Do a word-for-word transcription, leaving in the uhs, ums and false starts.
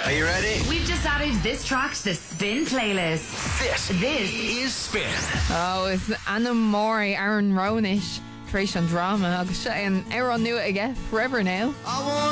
Are you ready? We've just added this track to the Spin playlist. This, This is Spin. Oh, it's Anna Mori, Aaron Ronish, Trace on Drama. Agus sé an Aaron nua aige forever now. I want